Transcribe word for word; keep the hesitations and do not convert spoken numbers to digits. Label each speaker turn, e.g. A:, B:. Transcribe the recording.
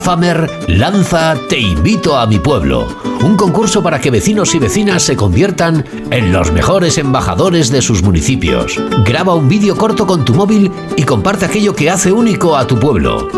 A: Famer lanza Te invito a mi pueblo, un concurso para que vecinos y vecinas se conviertan en los mejores embajadores de sus municipios. Graba un vídeo corto con tu móvil y comparte aquello que hace único a tu pueblo.